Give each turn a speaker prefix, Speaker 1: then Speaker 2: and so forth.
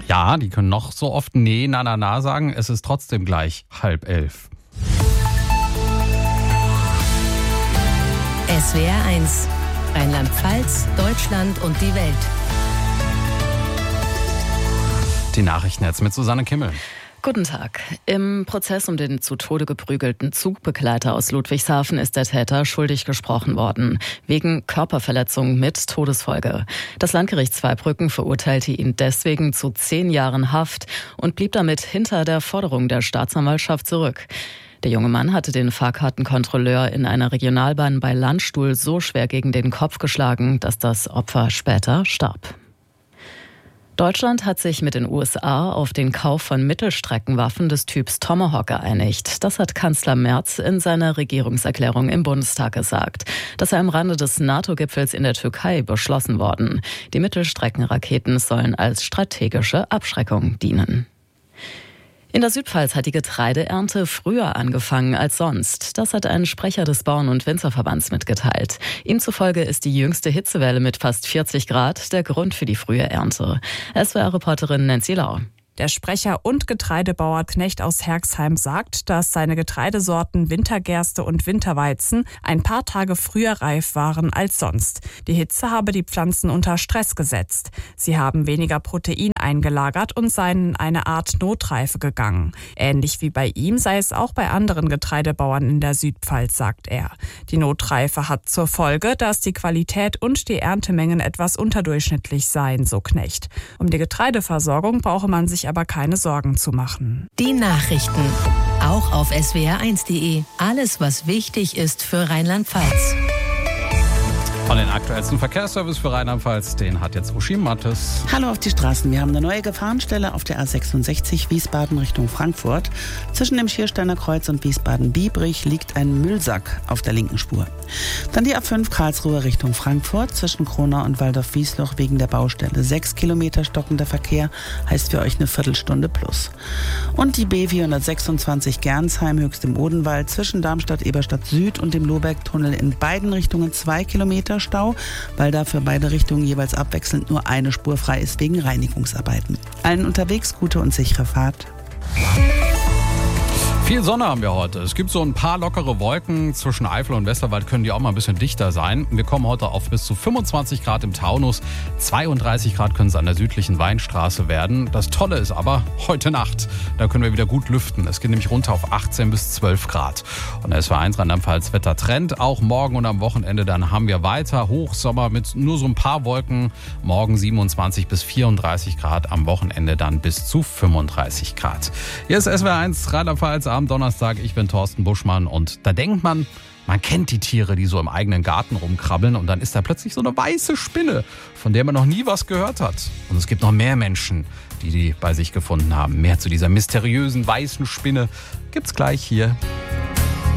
Speaker 1: Ja, die können noch so oft nee, na, na, na sagen. Es ist trotzdem gleich 10:30.
Speaker 2: SWR 1, Rheinland-Pfalz, Deutschland und die Welt.
Speaker 1: Die Nachrichten jetzt mit Susanne Kimmel.
Speaker 3: Guten Tag. Im Prozess um den zu Tode geprügelten Zugbegleiter aus Ludwigshafen ist der Täter schuldig gesprochen worden, wegen Körperverletzung mit Todesfolge. Das Landgericht Zweibrücken verurteilte ihn deswegen zu 10 Jahren Haft und blieb damit hinter der Forderung der Staatsanwaltschaft zurück. Der junge Mann hatte den Fahrkartenkontrolleur in einer Regionalbahn bei Landstuhl so schwer gegen den Kopf geschlagen, dass das Opfer später starb. Deutschland hat sich mit den USA auf den Kauf von Mittelstreckenwaffen des Typs Tomahawk geeinigt. Das hat Kanzler Merz in seiner Regierungserklärung im Bundestag gesagt. Das sei am Rande des NATO-Gipfels in der Türkei beschlossen worden. Die Mittelstreckenraketen sollen als strategische Abschreckung dienen. In der Südpfalz hat die Getreideernte früher angefangen als sonst. Das hat ein Sprecher des Bauern- und Winzerverbands mitgeteilt. Ihm zufolge ist die jüngste Hitzewelle mit fast 40 Grad der Grund für die frühe Ernte. SWR-Reporterin Nancy Lau.
Speaker 4: Der Sprecher und Getreidebauer Knecht aus Herxheim sagt, dass seine Getreidesorten Wintergerste und Winterweizen ein paar Tage früher reif waren als sonst. Die Hitze habe die Pflanzen unter Stress gesetzt. Sie haben weniger Protein eingelagert und seien in eine Art Notreife gegangen. Ähnlich wie bei ihm sei es auch bei anderen Getreidebauern in der Südpfalz, sagt er. Die Notreife hat zur Folge, dass die Qualität und die Erntemengen etwas unterdurchschnittlich seien, so Knecht. Um die Getreideversorgung brauche man sich aber keine Sorgen zu machen.
Speaker 2: Die Nachrichten, auch auf swr1.de. Alles, was wichtig ist für Rheinland-Pfalz.
Speaker 1: Und den aktuellsten Verkehrsservice für Rheinland-Pfalz, den hat jetzt Uschi Mattes.
Speaker 5: Hallo auf die Straßen. Wir haben eine neue Gefahrenstelle auf der A66 Wiesbaden Richtung Frankfurt. Zwischen dem Schiersteiner Kreuz und Wiesbaden-Biebrich liegt ein Müllsack auf der linken Spur. Dann die A5 Karlsruhe Richtung Frankfurt zwischen Kronau und Waldorf-Wiesloch wegen der Baustelle. 6 Kilometer stockender Verkehr heißt für euch eine Viertelstunde plus. Und die B426 Gernsheim Höchst im Odenwald zwischen Darmstadt-Eberstadt Süd und dem Lohbergtunnel in beiden Richtungen 2 Kilometer Stau, weil da für beide Richtungen jeweils abwechselnd nur eine Spur frei ist wegen Reinigungsarbeiten. Allen unterwegs gute und sichere Fahrt.
Speaker 1: Viel Sonne haben wir heute. Es gibt so ein paar lockere Wolken. Zwischen Eifel und Westerwald können die auch mal ein bisschen dichter sein. Wir kommen heute auf bis zu 25 Grad im Taunus. 32 Grad können es an der südlichen Weinstraße werden. Das Tolle ist aber heute Nacht. Da können wir wieder gut lüften. Es geht nämlich runter auf 18 bis 12 Grad. Und SWR 1 Rheinland-Pfalz Wettertrend. Auch morgen und am Wochenende dann haben wir weiter Hochsommer mit nur so ein paar Wolken. Morgen 27 bis 34 Grad. Am Wochenende dann bis zu 35 Grad. Hier ist SWR 1 Rheinland-Pfalz am Donnerstag. Ich bin Thorsten Buschmann und da denkt man kennt die Tiere, die so im eigenen Garten rumkrabbeln und dann ist da plötzlich so eine weiße Spinne, von der man noch nie was gehört hat. Und es gibt noch mehr Menschen, die bei sich gefunden haben. Mehr zu dieser mysteriösen weißen Spinne gibt's gleich hier